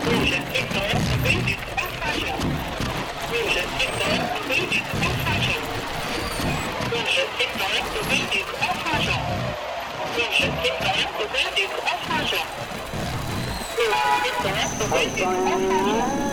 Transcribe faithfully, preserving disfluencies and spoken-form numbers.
Loja Vitória Benedito Passagem. Loja Vitória Benedito Passagem. Loja Vitória Benedito Passagem. Loja Vitória Benedito Passagem. Loja Vitória Benedito Passagem.